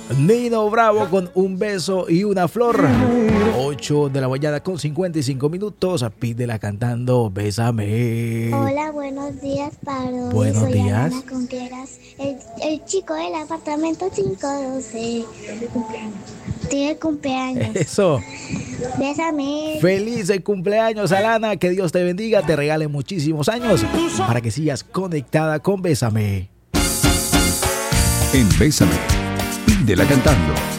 Nino Bravo con Un beso y una flor. 8 de la mañana con 55 minutos. Pídela cantando Bésame. Hola, buenos días, Paro. Buenos Soy días. Alana Contreras, el chico del apartamento 512. Tiene cumpleaños. Eso. Bésame. Feliz el cumpleaños, Alana. Que Dios te bendiga, te regale muchísimos años para que sigas conectada con Bésame. En Bésame, pídela cantando.